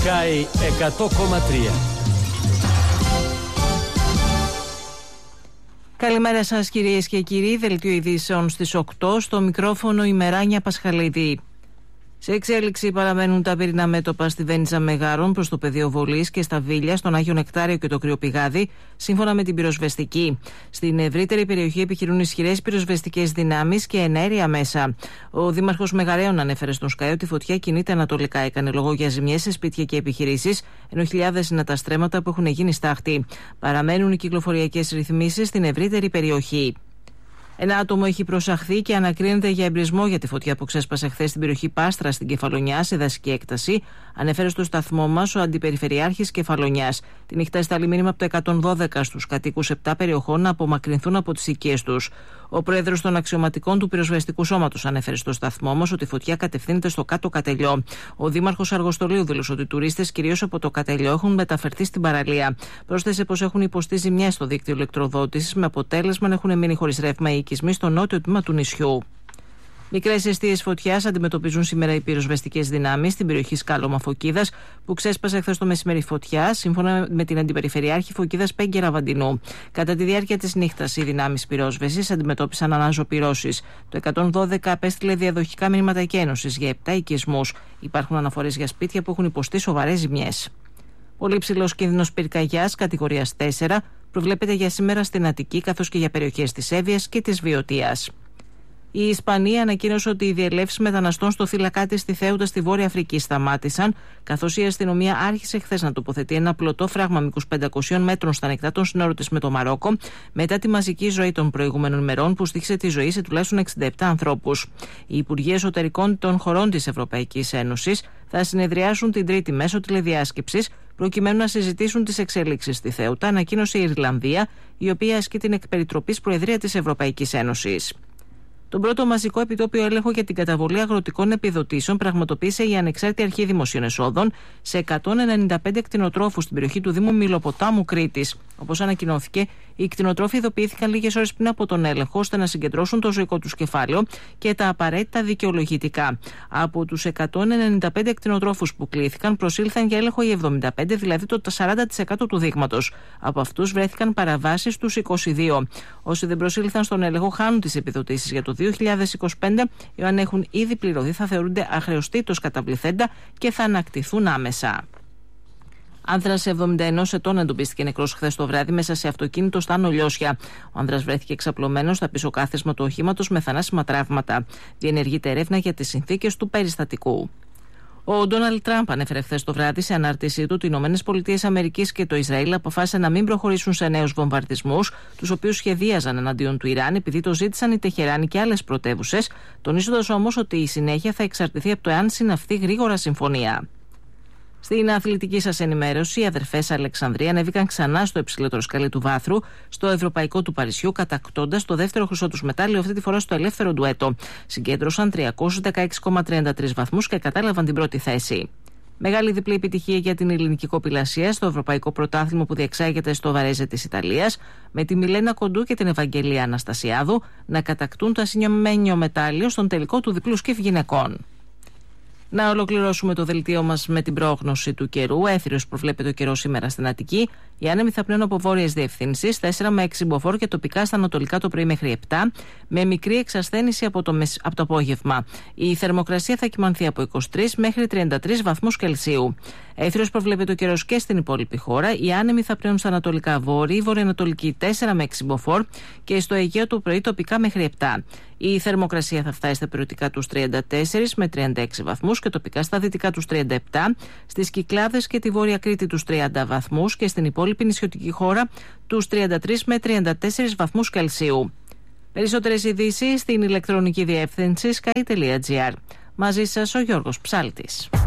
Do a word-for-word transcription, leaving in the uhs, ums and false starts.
Sky εκατό κόμμα τρία. Καλημέρα σας κυρίες και κύριοι, δελτίο ειδήσεων στις οκτώ, στο μικρόφωνο η Μεράνια Πασχαλίδη. Σε εξέλιξη παραμένουν τα πυρηνά μέτωπα στη Βένιτσα Μεγάρων προς το πεδίο Βολής και στα Βίλια, στον Άγιο Νεκτάριο και το Κρυοπηγάδι, σύμφωνα με την πυροσβεστική. Στην ευρύτερη περιοχή επιχειρούν ισχυρές πυροσβεστικές δυνάμεις και εναέρια μέσα. Ο Δήμαρχος Μεγαρέων ανέφερε στον Sky ότι η φωτιά κινείται ανατολικά. Έκανε λόγο για ζημιές σε σπίτια και επιχειρήσεις, ενώ χιλιάδες είναι τα στρέμματα που έχουν γίνει στάχτη. Παραμένουν οι κυκλοφοριακές ρυθμίσεις στην ευρύτερη περιοχή. Ένα άτομο έχει προσαχθεί και ανακρίνεται για εμπρισμό για τη φωτιά που ξέσπασε χθες στην περιοχή Πάστρα στην Κεφαλονιά, σε δασική έκταση, ανέφερε στο σταθμό μας ο Αντιπεριφερειάρχης Κεφαλονιάς. Τη νύχτα έσταλε μήνυμα από το εκατόν δώδεκα στους κατοίκους επτά περιοχών να απομακρυνθούν από τις οικίες τους. Ο πρόεδρος των αξιωματικών του πυροσβεστικού σώματος ανέφερε στο σταθμό μας ότι η φωτιά κατευθύνεται στο κάτω Κατελιό. Ο δήμαρχος Αργοστολίου δήλωσε ότι οι τουρίστες κυρίως από το Κατελιό έχουν μεταφερθεί στην παραλία. Πρόσθεσε πως έχουν υποστεί ζημιές στο δίκτυο ηλεκτροδότησης, με αποτέλεσμα να έχουν μείνει χωρίς ρεύμα οι οικισμοί στο νότιο τμήμα του νησιού. Μικρές αιστείες φωτιάς αντιμετωπίζουν σήμερα οι πυροσβεστικές δυνάμεις στην περιοχή Σκάλωμα Φωκίδας, που ξέσπασε χθες το μεσημέρι φωτιά, σύμφωνα με την Αντιπεριφερειάρχη Φωκίδας Πέγκη Ραβαντινού. Κατά τη διάρκεια της νύχτας, οι δυνάμεις πυρόσβεσης αντιμετώπισαν αναζωπυρώσεις. Το εκατόν δώδεκα απέστειλε διαδοχικά μηνύματα εκένωσης για επτά οικισμούς. Υπάρχουν αναφορές για σπίτια που έχουν υποστεί σοβαρές ζημιές. Πολύ ψηλός κίνδυνος πυρκαγιάς κατηγορίας τέσσερα προβλέπεται για σήμερα στην Αττική, καθώς και για περιοχές της Εύβοιας και της Βιωτίας. Η Ισπανία ανακοίνωσε ότι οι διελεύσεις μεταναστών στο θύλακά στη Θέουτα στη Βόρεια Αφρική σταμάτησαν, καθώς η αστυνομία άρχισε χθες να τοποθετεί ένα πλωτό φράγμα μήκους πεντακοσίων μέτρων στα ανοιχτά των συνόρων της με το Μαρόκο, μετά τη μαζική ζωή των προηγούμενων ημερών που στοίχησε τη ζωή σε τουλάχιστον εξήντα επτά ανθρώπους. Οι Υπουργοί Εσωτερικών των χωρών της Ευρωπαϊκής Ένωσης θα συνεδριάσουν την Τρίτη μέσω τηλεδιάσκεψης, προκειμένου να συζητήσουν τις εξελίξεις στη Θέουτα, ανακοίνωσε η Ιρλανδία, η οποία ασκεί την εκπεριτροπής Προεδρία της Ευρωπαϊκής Ένωσης. Τον πρώτο μαζικό επιτόπιο έλεγχο για την καταβολή αγροτικών επιδοτήσεων πραγματοποίησε η Ανεξάρτητη Αρχή Δημοσίων Εσόδων σε εκατόν ενενήντα πέντε κτηνοτρόφους στην περιοχή του Δήμου Μυλοποτάμου Κρήτης. Όπως ανακοινώθηκε, οι κτηνοτρόφοι ειδοποιήθηκαν λίγες ώρες πριν από τον έλεγχο, ώστε να συγκεντρώσουν το ζωικό τους κεφάλαιο και τα απαραίτητα δικαιολογητικά. Από τους εκατόν ενενήντα πέντε κτηνοτρόφους που κλήθηκαν, προσήλθαν για έλεγχο οι εβδομήντα πέντε, δηλαδή το σαράντα τοις εκατό του δείγματος. Από αυτούς βρέθηκαν παραβάσεις στους είκοσι δύο. Όσοι δεν προσήλθαν στον έλεγχο χάνουν τις επιδοτήσεις για το δύο χιλιάδες είκοσι πέντε, ή αν έχουν ήδη πληρωθεί θα θεωρούνται αχρεωστήτως καταβληθέντα και θα ανακτηθούν άμεσα. Άνδρας εβδομήντα ενός ετών εντοπίστηκε νεκρός χθες το βράδυ μέσα σε αυτοκίνητο στα Άνω Λιώσια. Ο άνδρας βρέθηκε εξαπλωμένος στα πίσω κάθισμα του οχήματος με θανάσιμα τραύματα. Διενεργείται έρευνα για τις συνθήκες του περιστατικού. Ο Ντόναλντ Τραμπ ανέφερε χθες το βράδυ σε ανάρτησή του ότι οι Ηνωμένες Πολιτείες Αμερικής και το Ισραήλ αποφάσισαν να μην προχωρήσουν σε νέους βομβαρδισμούς, τους οποίους σχεδίαζαν εναντίον του Ιράν, επειδή το ζήτησαν η Τεχεράνη και άλλες πρωτεύουσες, τονίζοντας όμως ότι η συνέχεια θα εξαρτηθεί από το εάν συναυθεί γρήγορα συμφωνία. Στην αθλητική σας ενημέρωση, οι αδερφές Αλεξανδρία ανέβηκαν ξανά στο υψηλότερο σκαλί του βάθρου, στο Ευρωπαϊκό του Παρισιού, κατακτώντας το δεύτερο χρυσό τους μετάλλιο, αυτή τη φορά στο ελεύθερο ντουέτο. Συγκέντρωσαν τριακόσιους δεκαέξι κόμμα τριάντα τρεις βαθμούς και κατάλαβαν την πρώτη θέση. Μεγάλη διπλή επιτυχία για την ελληνική κοπηλασία στο Ευρωπαϊκό Πρωτάθλημα που διεξάγεται στο Βαρέζε της Ιταλίας, με τη Μιλένα Κοντού και την Ευαγγελία Αναστασιάδου να κατακτούν το ασυνιωμένο μετάλλιο στον τελικό του διπλού σκιφ γυναικών. Να ολοκληρώσουμε το δελτίο μας με την πρόγνωση του καιρού. Έθριος προβλέπεται ο καιρός σήμερα στην Αττική. Οι άνεμοι θα πνέουν από βόρειες διευθύνσεις, τέσσερα με έξι μποφόρ και τοπικά στα ανατολικά το πρωί μέχρι επτά, με μικρή εξασθένηση από το, μεσ... από το απόγευμα. Η θερμοκρασία θα κυμανθεί από είκοσι τρεις μέχρι τριάντα τρεις βαθμούς Κελσίου. Έθριος προβλέπεται ο καιρός και στην υπόλοιπη χώρα. Οι άνεμοι θα πνέουν στα ανατολικά βόρειοι, βορειοανατολική τέσσερα με έξι μποφόρ και στο Αιγαίο το πρωί τοπικά μέχρι επτά. Η θερμοκρασία θα φτάσει στα περιοτικά τους τριάντα τέσσερα με τριάντα έξι βαθμούς και τοπικά στα δυτικά τους τριάντα επτά, στις Κυκλάδες και τη Βόρεια Κρήτη τους τριάντα βαθμούς και στην υπόλοιπη νησιωτική χώρα τους τριάντα τρεις με τριάντα τέσσερα βαθμούς Κελσίου. Περισσότερες ειδήσεις στην ηλεκτρονική διεύθυνση sky τελεία gr. Μαζί σας ο Γιώργος Ψάλτης.